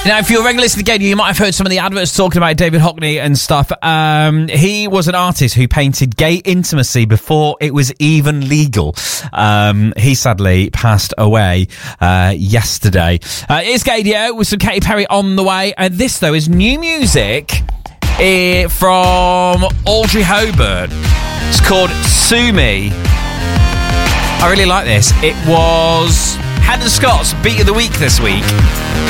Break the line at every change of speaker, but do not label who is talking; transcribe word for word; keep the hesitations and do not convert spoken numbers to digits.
Now, if you're a regular listener again, you might have heard some of the adverts talking about David Hockney and stuff. Um, he was an artist who painted gay intimacy before it was even legal. Um, he sadly passed away uh, yesterday. Uh, it's Gadio with some Katy Perry on the way. And this, though, is new music uh, from Audrey Hepburn. It's called Sue Me. I really like this. It was Heather Scott's Beat of the Week this week.